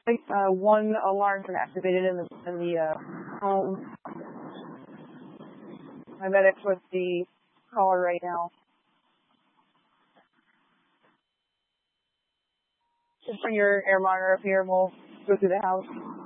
one alarm been activated in the home. My medic's with the caller right now. Just bring your air monitor up here and we'll go through the house.